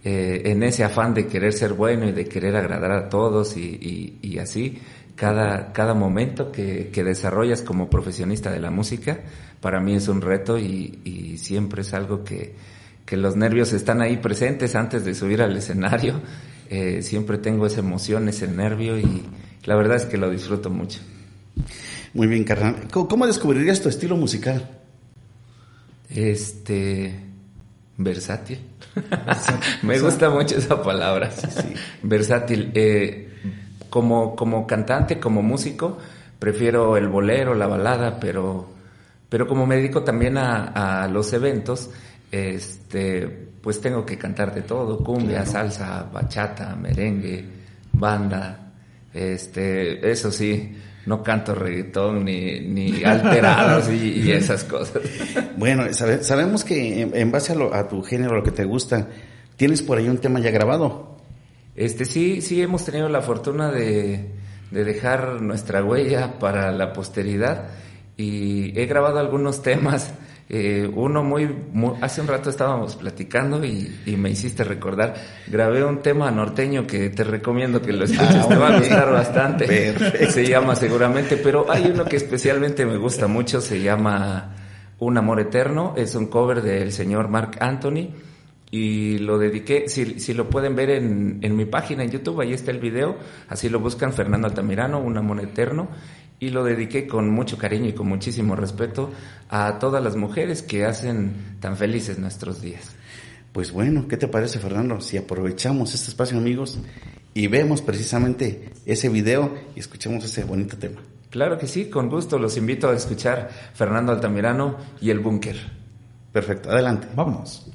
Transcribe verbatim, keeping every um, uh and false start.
eh, en ese afán de querer ser bueno y de querer agradar a todos y, y, y así, cada, cada momento que, que desarrollas como profesionista de la música, para mí es un reto y, y siempre es algo que, que los nervios están ahí presentes antes de subir al escenario. Eh, siempre tengo esa emoción, ese nervio y la verdad es que lo disfruto mucho. Muy bien, carnal. ¿Cómo, cómo descubrirías tu estilo musical? Este... versátil. Me gusta mucho esa palabra. Sí, sí. Versátil. Eh, como, como cantante, como músico, prefiero el bolero, la balada, pero, pero como me dedico también a, a los eventos, este, pues tengo que cantar de todo: cumbia, claro, salsa, bachata, merengue, banda. Este, eso sí, no canto reggaetón ni, ni alterados y, y esas cosas. Bueno, sabe, sabemos que en, en base a, lo, a tu género, lo que te gusta, ¿tienes por ahí un tema ya grabado? Este, sí, sí hemos tenido la fortuna de, de dejar nuestra huella para la posteridad y he grabado algunos temas. Eh, uno muy, muy, hace un rato estábamos platicando y, y me hiciste recordar, grabé un tema norteño que te recomiendo que lo escuches, ah, te va a gustar bastante. Perfecto. Se llama Seguramente, pero hay uno que especialmente me gusta mucho, se llama Un Amor Eterno, es un cover del señor Marc Anthony y lo dediqué, si, si lo pueden ver en, en mi página en YouTube, ahí está el video, así lo buscan, Fernando Altamirano, Un Amor Eterno. Y lo dediqué con mucho cariño y con muchísimo respeto a todas las mujeres que hacen tan felices nuestros días. Pues bueno, ¿qué te parece, Fernando? Si aprovechamos este espacio, amigos, y vemos precisamente ese video y escuchamos ese bonito tema. Claro que sí, con gusto. Los invito a escuchar Fernando Altamirano y El Búnker. Perfecto, adelante. Vámonos.